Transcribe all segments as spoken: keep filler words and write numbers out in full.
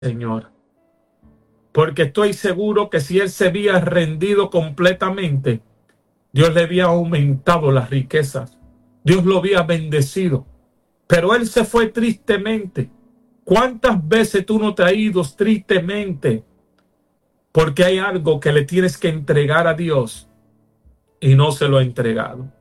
Señor, porque estoy seguro que si él se había rendido completamente, Dios le había aumentado las riquezas, Dios lo había bendecido, pero él se fue tristemente. ¿Cuántas veces tú no te has ido tristemente porque hay algo que le tienes que entregar a Dios y no se lo ha entregado?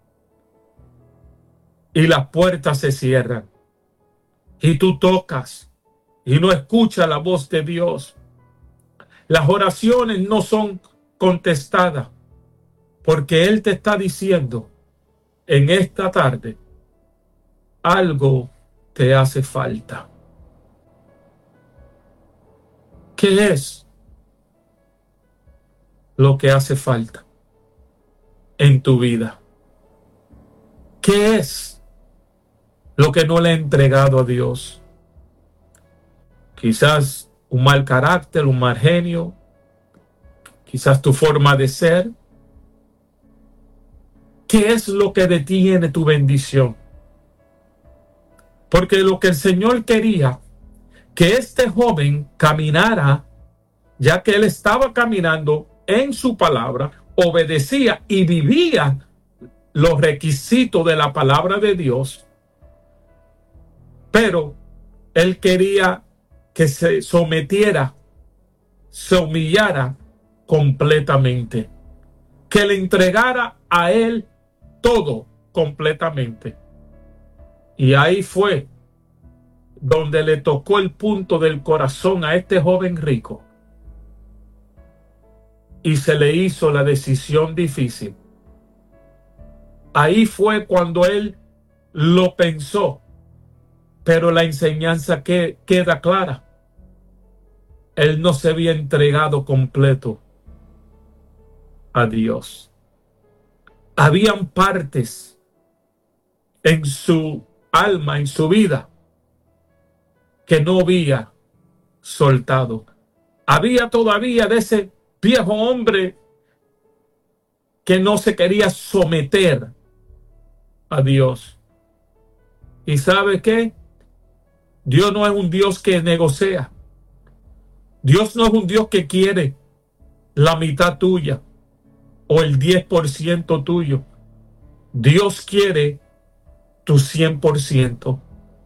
Y las puertas se cierran y tú tocas y no escuchas la voz de Dios. Las oraciones no son contestadas porque Él te está diciendo en esta tarde, algo te hace falta. ¿Qué es lo que hace falta en tu vida? ¿Qué es lo que no le he entregado a Dios? Quizás un mal carácter, un mal genio, quizás tu forma de ser. ¿Qué es lo que detiene tu bendición? Porque lo que el Señor quería, que este joven caminara, ya que él estaba caminando en su palabra, obedecía y vivía los requisitos de la palabra de Dios, pero él quería que se sometiera, se humillara completamente, que le entregara a él todo completamente. Y ahí fue donde le tocó el punto del corazón a este joven rico y se le hizo la decisión difícil. Ahí fue cuando él lo pensó, pero la enseñanza que queda clara. Él no se había entregado completo a Dios. Habían partes en su alma, en su vida, que no había soltado. Había todavía de ese viejo hombre que no se quería someter a Dios. ¿Y sabe qué? Dios no es un Dios que negocia. Dios no es un Dios que quiere la mitad tuya o el diez por ciento tuyo. Dios quiere tu cien por ciento.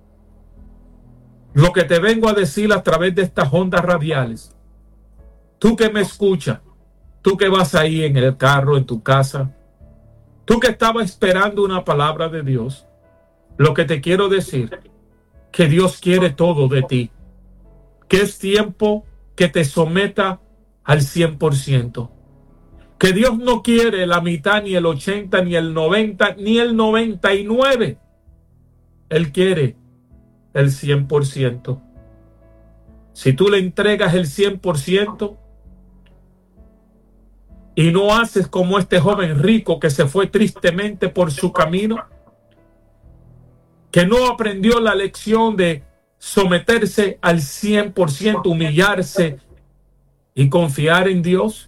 Lo que te vengo a decir a través de estas ondas radiales, tú que me escuchas, tú que vas ahí en el carro, en tu casa, tú que estabas esperando una palabra de Dios, lo que te quiero decir, que Dios quiere todo de ti, que es tiempo que te someta al cien por ciento, que Dios no quiere la mitad, ni el ochenta, ni el noventa, ni el noventa y nueve. Él quiere el cien por ciento. Si tú le entregas el cien por ciento y no haces como este joven rico que se fue tristemente por su camino, que no aprendió la lección de someterse al cien por ciento, humillarse y confiar en Dios,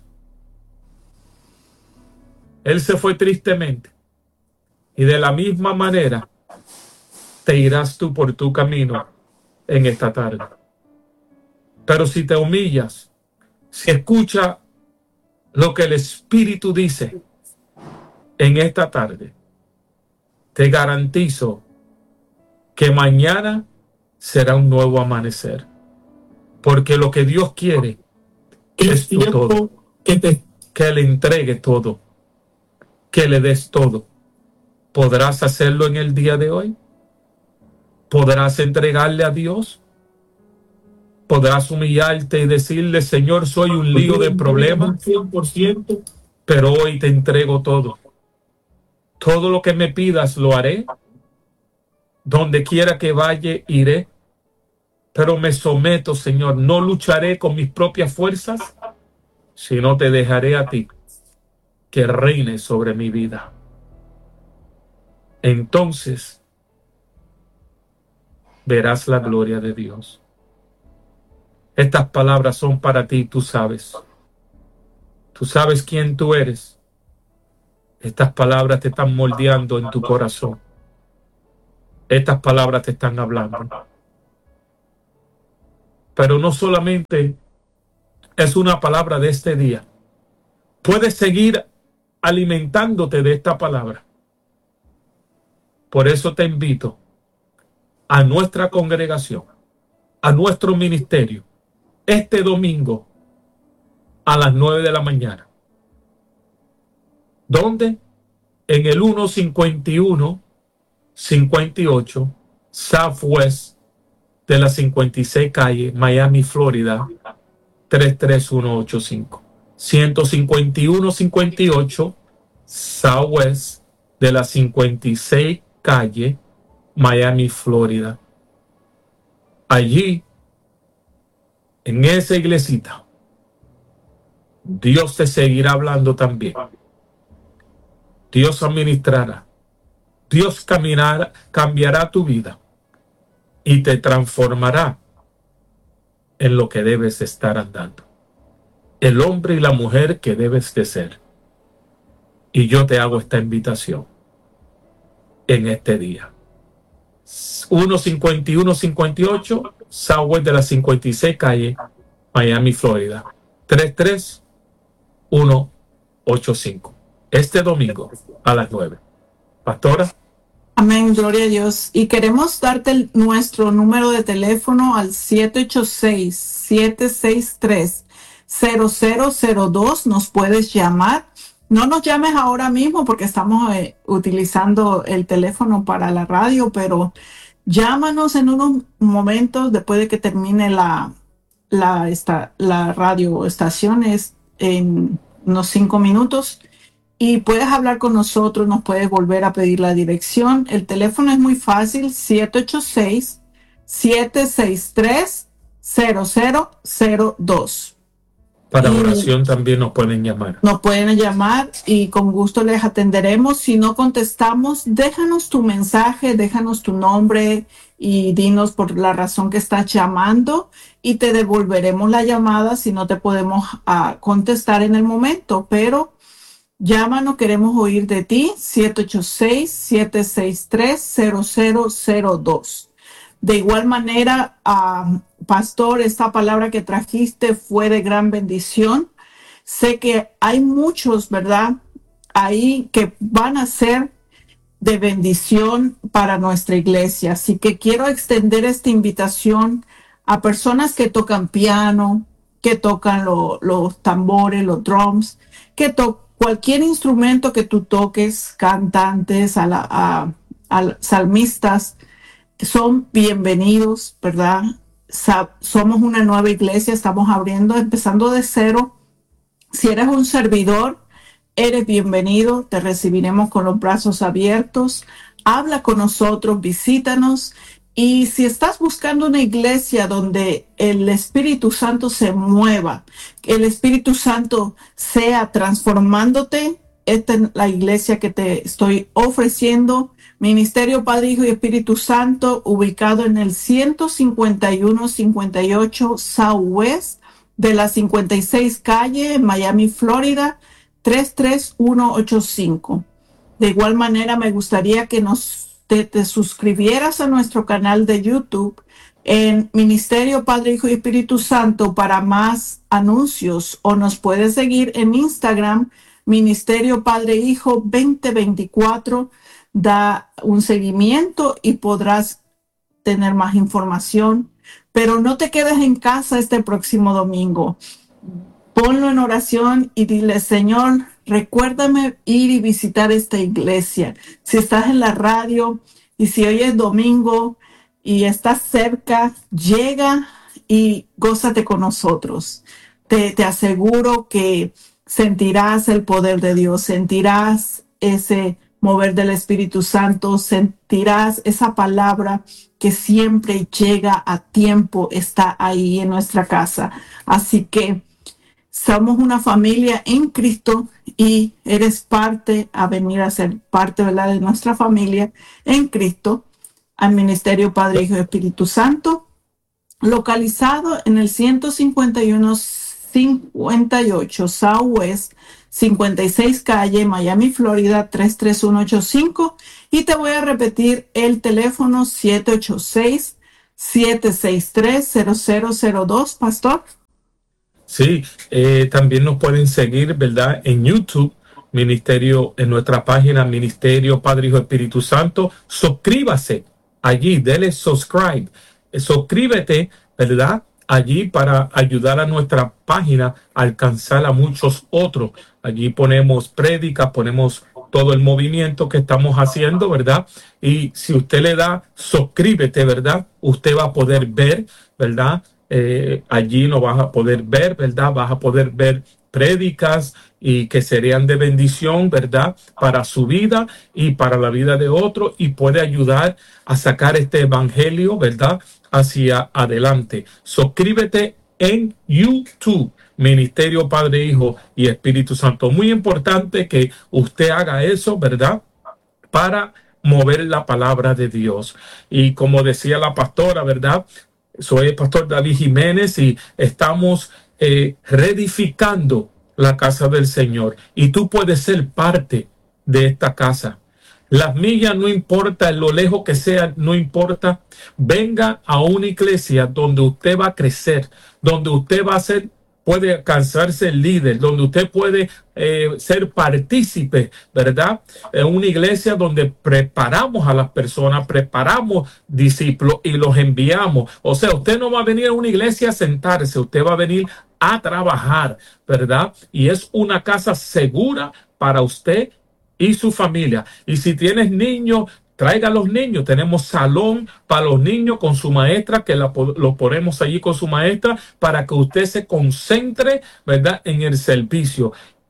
él se fue tristemente. Y de la misma manera te irás tú por tu camino en esta tarde. Pero si te humillas, si escuchas lo que el Espíritu dice en esta tarde, te garantizo que mañana será un nuevo amanecer. Porque lo que Dios quiere es tu todo. Que, te, que le entregue todo. Que le des todo. ¿Podrás hacerlo en el día de hoy? ¿Podrás entregarle a Dios? ¿Podrás humillarte y decirle, Señor, soy un lío de problemas, cien por ciento, pero hoy te entrego todo? Todo lo que me pidas lo haré. Donde quiera que vaya, iré. Pero me someto, Señor. No lucharé con mis propias fuerzas, sino te dejaré a ti que reines sobre mi vida. Entonces verás la gloria de Dios. Estas palabras son para ti, tú sabes. Tú sabes quién tú eres. Estas palabras te están moldeando en tu corazón. Estas palabras te están hablando. Pero no solamente es una palabra de este día. Puedes seguir alimentándote de esta palabra. Por eso te invito a nuestra congregación, a nuestro ministerio, este domingo a las nueve de la mañana. ¿Dónde? En el ciento cincuenta y uno cincuenta y ocho Southwest de la cincuenta y seis calle, Miami, Florida, tres tres uno ocho cinco. ciento cincuenta y uno cincuenta y ocho Southwest de la cincuenta y seis calle, Miami, Florida. Allí, en esa iglesita, Dios te seguirá hablando también. Dios administrará. Dios caminará, cambiará tu vida y te transformará en lo que debes estar andando. El hombre y la mujer que debes de ser. Y yo te hago esta invitación en este día. ciento cincuenta y uno cincuenta y ocho Southwest de la cincuenta y seis calle, Miami, Florida, tres tres uno ocho cinco. Este domingo a las nueve. Pastora. Amén, gloria a Dios. Y queremos darte el, nuestro número de teléfono al siete ocho seis, siete seis tres, cero cero cero dos. Nos puedes llamar. No nos llames ahora mismo porque estamos eh, utilizando el teléfono para la radio, pero llámanos en unos momentos después de que termine la, la, esta, la radio estación, es en unos cinco minutos. Y puedes hablar con nosotros, nos puedes volver a pedir la dirección. El teléfono es muy fácil, siete ocho seis, siete seis tres, cero cero cero dos. Para Y oración también nos pueden llamar. Nos pueden llamar y con gusto les atenderemos. Si no contestamos, déjanos tu mensaje, déjanos tu nombre y dinos por la razón que estás llamando y te devolveremos la llamada si no te podemos uh, contestar en el momento. Pero llámanos, queremos oír de ti, siete ocho seis, siete seis tres, cero cero cero dos. De igual manera, uh, Pastor, esta palabra que trajiste fue de gran bendición. Sé que hay muchos, ¿verdad?, ahí que van a ser de bendición para nuestra iglesia. Así que quiero extender esta invitación a personas que tocan piano, que tocan lo, los tambores, los drums, que tocan cualquier instrumento que tú toques, cantantes, a la, a, a salmistas, son bienvenidos, ¿verdad? Sa- somos una nueva iglesia, estamos abriendo, empezando de cero. Si eres un servidor, eres bienvenido, te recibiremos con los brazos abiertos. Habla con nosotros, visítanos. Y si estás buscando una iglesia donde el Espíritu Santo se mueva, que el Espíritu Santo sea transformándote, esta es la iglesia que te estoy ofreciendo. Ministerio Padre, Hijo y Espíritu Santo, ubicado en el ciento cincuenta y uno cincuenta y ocho Southwest de la cincuenta y seis calle, en Miami, Florida, tres tres uno ocho cinco. De igual manera, me gustaría que nos te, te suscribieras a nuestro canal de YouTube en Ministerio Padre, Hijo y Espíritu Santo para más anuncios, o nos puedes seguir en Instagram, Ministerio Padre Hijo veinte veinticuatro. Da un seguimiento y podrás tener más información. Pero no te quedes en casa este próximo domingo. Ponlo en oración y dile: Señor, recuérdame ir y visitar esta iglesia. Si estás en la radio y si hoy es domingo y estás cerca, llega y gózate con nosotros. Te, te aseguro que sentirás el poder de Dios, sentirás ese mover del Espíritu Santo, sentirás esa palabra que siempre llega a tiempo, está ahí en nuestra casa. Así que somos una familia en Cristo y eres parte a venir a ser parte, ¿verdad?, de nuestra familia en Cristo, al Ministerio Padre, Hijo y Espíritu Santo, localizado en el ciento cincuenta y uno cincuenta y ocho Southwest cincuenta y seis calle, Miami, Florida, tres tres uno ocho cinco. Y te voy a repetir el teléfono: siete ocho seis, siete seis tres, cero cero cero dos, pastor. Sí, eh, también nos pueden seguir, ¿verdad? En YouTube, Ministerio, en nuestra página Ministerio Padre, Hijo, Espíritu Santo. Suscríbase allí, dele subscribe. Eh, suscríbete, ¿verdad? Allí para ayudar a nuestra página a alcanzar a muchos otros. Allí ponemos prédicas, ponemos todo el movimiento que estamos haciendo, ¿verdad? Y si usted le da suscríbete, ¿verdad? Usted va a poder ver, ¿verdad? Eh, allí no vas a poder ver, ¿verdad? Vas a poder ver prédicas y que serían de bendición, ¿verdad? Para su vida y para la vida de otro, y puede ayudar a sacar este evangelio, ¿verdad? Hacia adelante. Suscríbete en YouTube, Ministerio Padre, Hijo y Espíritu Santo. Muy importante que usted haga eso, ¿verdad? Para mover la palabra de Dios. Y como decía la pastora, ¿verdad? Soy el pastor David Jiménez y estamos eh, reedificando la casa del Señor. Y tú puedes ser parte de esta casa. Las millas no importa, lo lejos que sea, no importa. Venga a una iglesia donde usted va a crecer, donde usted va a ser, puede alcanzarse el líder, donde usted puede eh, ser partícipe, ¿verdad? En una iglesia donde preparamos a las personas, preparamos discípulos y los enviamos. O sea, usted no va a venir a una iglesia a sentarse, usted va a venir a trabajar, ¿verdad? Y es una casa segura para usted y su familia. Y si tienes niños, traiga a los niños. Tenemos salón para los niños con su maestra, que la, lo ponemos allí con su maestra para que usted se concentre, ¿verdad?, en el servicio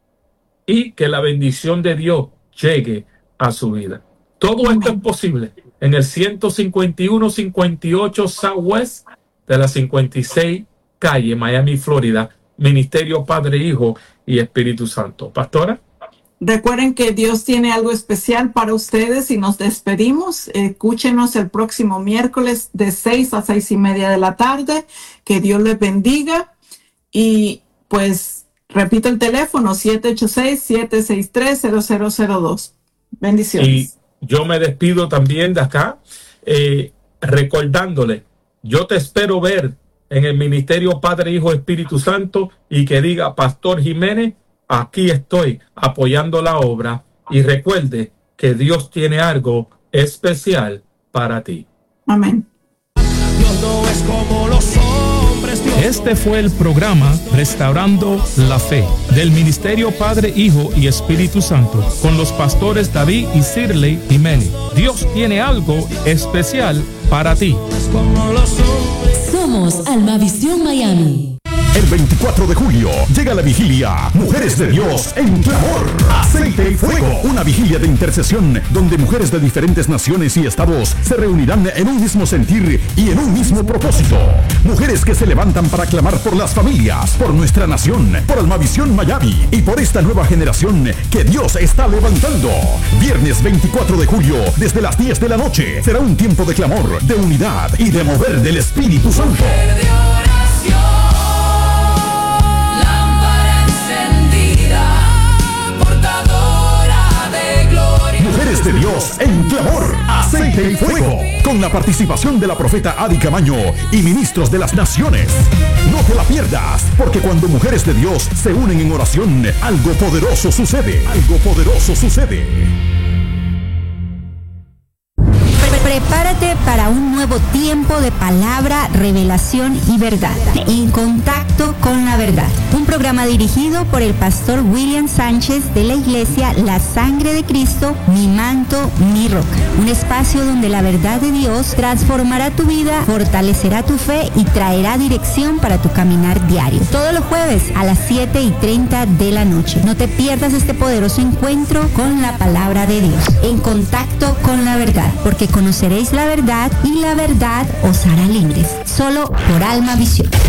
y que la bendición de Dios llegue a su vida. Todo esto es posible en el ciento cincuenta y uno cincuenta y ocho Southwest de la cincuenta y seis calle, Miami, Florida. Ministerio Padre, Hijo y Espíritu Santo. Pastora. Recuerden que Dios tiene algo especial para ustedes y nos despedimos. Escúchenos el próximo miércoles de seis a seis y media de la tarde. Que Dios les bendiga. Y pues repito el teléfono siete ocho seis, siete seis tres, cero cero cero dos. Bendiciones. Y yo me despido también de acá eh, recordándole, yo te espero ver en el Ministerio Padre, Hijo, Espíritu Santo, y que diga Pastor Jiménez, aquí estoy apoyando la obra, y recuerde que Dios tiene algo especial para ti. Amén. Dios no es como los hombres. Dios Este fue el programa Restaurando la Fe del Ministerio Padre, Hijo y Espíritu Santo con los pastores David y Shirley Jiménez. Dios tiene algo especial para ti. no es como los hombres. Somos Almavisión Miami. El veinticuatro de julio llega la vigilia Mujeres de Dios en clamor, aceite y fuego. Una vigilia de intercesión donde mujeres de diferentes naciones y estados se reunirán en un mismo sentir y en un mismo propósito. Mujeres que se levantan para clamar por las familias, por nuestra nación, por Almavisión Miami y por esta nueva generación que Dios está levantando. Viernes veinticuatro de julio desde las diez de la noche será un tiempo de clamor, de unidad y de mover del Espíritu Santo. Mujeres de Dios en clamor, aceite y fuego, con la participación de la profeta Adi Camaño y ministros de las naciones. No te la pierdas, porque cuando mujeres de Dios se unen en oración, algo poderoso sucede, algo poderoso sucede. Prepárate para un nuevo tiempo de palabra, revelación y verdad. En contacto con la verdad. Un programa dirigido por el pastor William Sánchez de la iglesia La Sangre de Cristo, Mi Manto, Mi Roca. Un espacio donde la verdad de Dios transformará tu vida, fortalecerá tu fe y traerá dirección para tu caminar diario. Todos los jueves a las siete y treinta de la noche. No te pierdas este poderoso encuentro con la palabra de Dios. En contacto con la verdad, porque conoceréis la verdad y la verdad os hará libres. Solo por Almavisión.